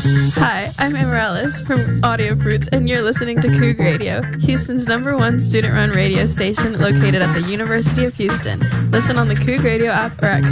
Hi, I'm Amaryllis from Audio Fruits, and you're listening to Coug Radio, Houston's #1 student-run radio station located at the University of Houston. Listen on the Coug Radio app or at